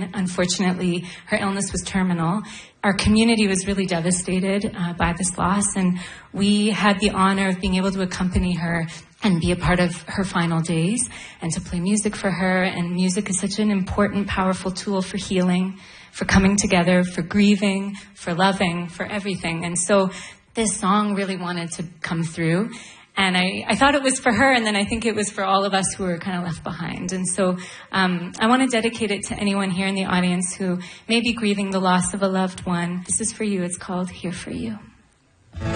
and unfortunately her illness was terminal. Our community was really devastated by this loss, and we had the honor of being able to accompany her and be a part of her final days and to play music for her. And music is such an important, powerful tool for healing, for coming together, for grieving, for loving, for everything. And so this song really wanted to come through. And I thought it was for her, and then I think it was for all of us who were kind of left behind. And so I want to dedicate it to anyone here in the audience who may be grieving the loss of a loved one. This is for you. It's called Here For You.